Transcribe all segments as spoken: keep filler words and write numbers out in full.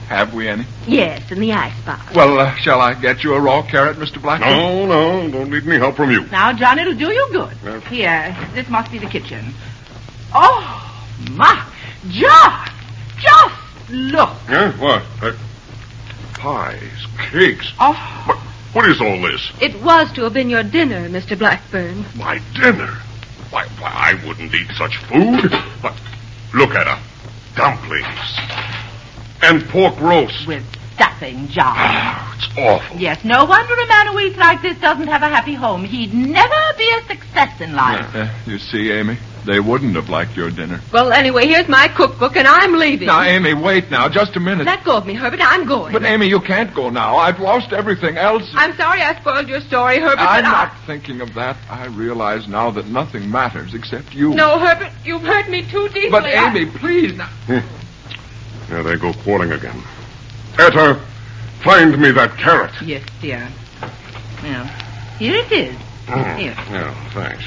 Have we any? Yes, in the icebox. Well, uh, shall I get you a raw carrot, Mister Blackburn? No, no, don't need any help from you. Now, John, it'll do you good. Yes. Here, this must be the kitchen. Oh, my, John, just look. Yeah, what? Uh, pies, cakes. Oh, What, what is all this? It was to have been your dinner, Mister Blackburn. My dinner? Why, why, I wouldn't eat such food. But look at her. Dumplings. And pork roast. with stuffing, John. Ah, it's awful. Yes, no wonder a man who eats like this doesn't have a happy home. He'd never be a success in life. Uh, you see, Amy, they wouldn't have liked your dinner. Well, anyway, here's my cookbook, and I'm leaving. Now, Amy, wait now, just a minute. Let go of me, Herbert. I'm going. But, Amy, you can't go now. I've lost everything else. I'm sorry I spoiled your story, Herbert, I'm but I... not thinking of that. I realize now that nothing matters except you. No, Herbert, you've hurt me too deeply. But, I- Amy, please. Now. There they go quarreling again. Etta, find me that carrot. Yes, dear. Now, here it is. Mm. Here. Yeah, thanks.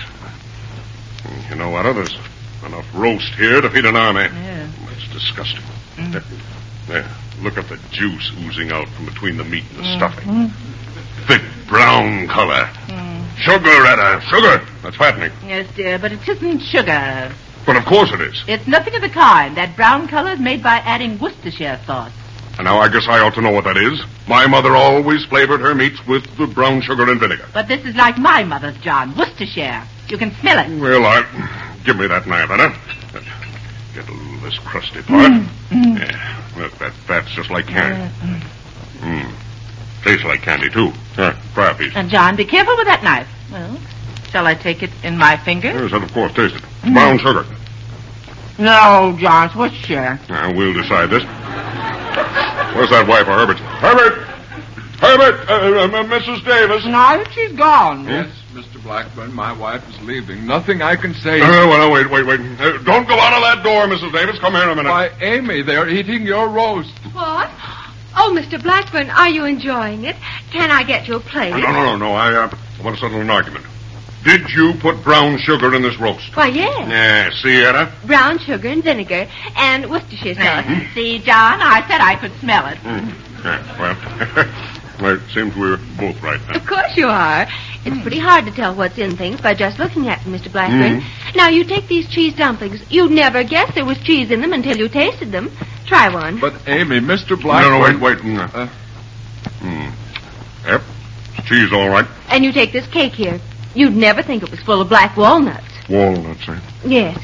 You know what? There's enough roast here to feed an army. Yeah. That's disgusting. There, there, look at the juice oozing out from between the meat and the stuffing. Thick brown color. Sugar, Etta, sugar. That's fattening. Yes, dear, but it isn't sugar. But of course it is. It's nothing of the kind. That brown color is made by adding Worcestershire sauce. And now I guess I ought to know what that is. My mother always flavored her meats with the brown sugar and vinegar. But this is like my mother's, John. Worcestershire. You can smell it. Well, I... Give me that knife, Etta. Get a little of this crusty part. Yeah, look, that fat's just like candy. Mm. Tastes like candy, too. Yeah, try a piece. And, John, be careful with that knife. Well, shall I take it in my finger? Yes, that, of course, taste it. Brown sugar. No, John, it's Worcestershire. Now, we'll decide this. Where's that wife of Herbert's? Herbert! Herbert! Uh, uh, Missus Davis. No, she's gone. Yes, Mister Blackburn, my wife is leaving. Nothing I can say. Uh, well, wait, wait, wait. Uh, don't go out of that door, Missus Davis. Come here a minute. Why, Amy, they're eating your roast. What? Oh, Mister Blackburn, are you enjoying it? Can I get you a plate? No, no, no, no. I, uh, I want to settle an argument. Did you put brown sugar in this roast? Why, yes. Yeah, see, Etta? Brown sugar and vinegar and Worcestershire sauce. See, John, I said I could smell it. Mm. Yeah, well, well, it seems we're both right. Huh? Of course you are. It's pretty hard to tell what's in things by just looking at them, Mister Blackburn. Mm. Now, you take these cheese dumplings. You'd never guess there was cheese in them until you tasted them. Try one. But, Amy, Mister Blackburn... No, no, wait, wait. Mm. Uh, Mm. Yep, it's cheese, all right. And you take this cake here. You'd never think it was full of black walnuts. Walnuts, eh? Yes.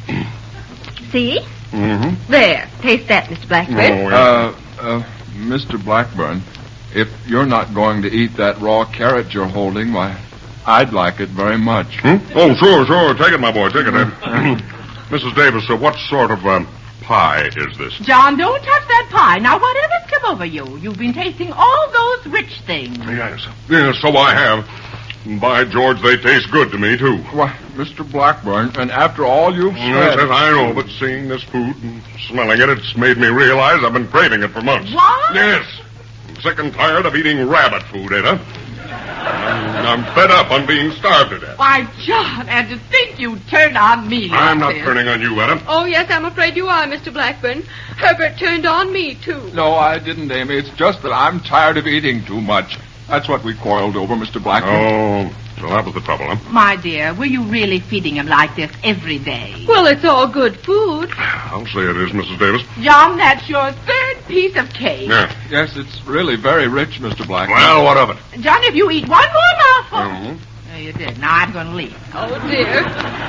See? Mm-hmm. There. Taste that, Mister Blackburn. Oh, yeah. uh, uh, Mister Blackburn, if you're not going to eat that raw carrot you're holding, why, I'd like it very much. Hmm? Oh, sure, sure. Take it, my boy. Take it. Uh, Missus Davis, uh, what sort of um, pie is this? John, don't touch that pie. Now, whatever's come over you? You've been tasting all those rich things. Yes. Yes, so I have. And by George, they taste good to me, too. Why, Mister Blackburn, and after all you've Yes, said... yes, I know, but seeing this food and smelling it, it's made me realize I've been craving it for months. What? Yes. I'm sick and tired of eating rabbit food, Ada. I'm, I'm fed up on being starved to death. Why, John, and to think you turned on me like I'm not this. turning on you, Ada. Oh, yes, I'm afraid you are, Mister Blackburn. Herbert turned on me, too. No, I didn't, Amy. It's just that I'm tired of eating too much. That's what we quarreled over, Mister Blackburn. Oh, so that was the trouble, huh? My dear, were you really feeding him like this every day? Well, it's all good food. I'll say it is, Missus Davis. John, that's your third piece of cake. Yeah. Yes, it's really very rich, Mister Blackburn. Well, what of it? John, if you eat one more mouthful... Mm-hmm. Oh, you did. Now I'm going to leave. Oh, dear.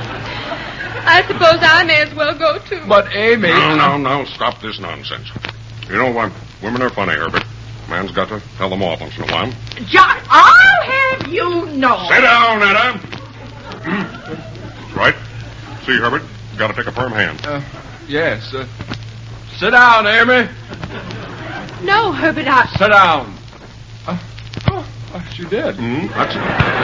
I suppose I may as well go, too. But, Amy... No, no, no. Stop this nonsense. You know what? Women are funny, Herbert. Man's got to tell them off once in a while. John, I'll have you know. Sit down, Etta. That's right. See, Herbert, you got to take a firm hand. Uh, yes. Uh, sit down, Amy. No, Herbert, I... Sit down. Uh, oh, uh, she did. Mm, that's,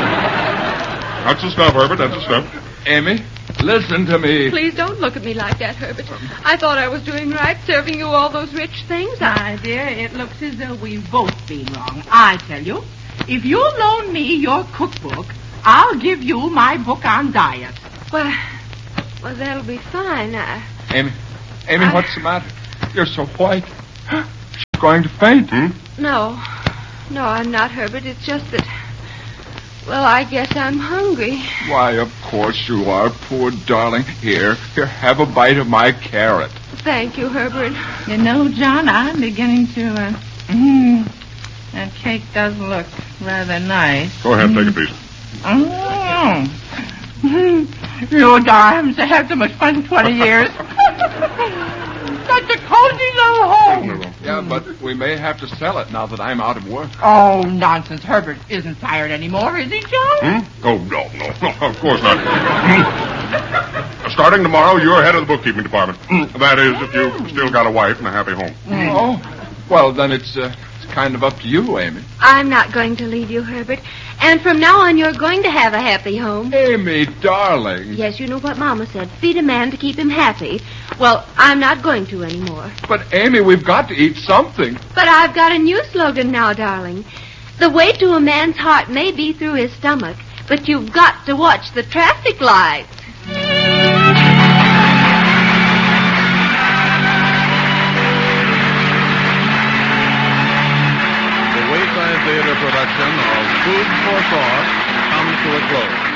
that's the stuff, Herbert. That's the stuff. Amy, listen to me. Please don't look at me like that, Herbert. I thought I was doing right, serving you all those rich things. I... My dear, it looks as though we've both been wrong. I tell you, if you'll loan me your cookbook, I'll give you my book on diet. Well, well, that'll be fine. I... Amy, Amy, I- what's the matter? You're so white. going to faint. Hmm? No. No, I'm not, Herbert. It's just that... Well, I guess I'm hungry. Why, of course you are, poor darling. Here, here, have a bite of my carrot. Thank you, Herbert. You know, John, I'm beginning to... Uh, mm, that cake does look rather nice. Go ahead, take a piece. Oh. You darlings have had so much fun in twenty years. Such a cozy little home. Yeah, but we may have to sell it now that I'm out of work. Oh, nonsense. Herbert isn't fired anymore, is he, John? Hmm? Oh, no, no, no, of course not. Hmm. Starting tomorrow, you're head of the bookkeeping department. Hmm. That is, if you've still got a wife and a happy home. Mm. Oh, well, then it's, uh, it's kind of up to you, Amy. I'm not going to leave you, Herbert. And from now on, you're going to have a happy home. Amy, darling. Yes, you know what Mama said. Feed a man to keep him happy. Well, I'm not going to anymore. But, Amy, we've got to eat something. But I've got a new slogan now, darling. The way to a man's heart may be through his stomach, but you've got to watch the traffic lights. The Wayside Theater production of Food for Thought comes to a close.